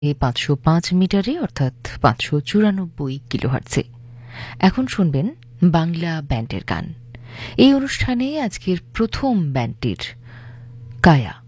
505 মিটারে অর্থাৎ 594 কিলোহার্টজে। এখন শুনবেন বাংলা ব্যান্ডের গান। এই অনুষ্ঠানে আজকের প্রথম ব্যান্ডটির কায়া।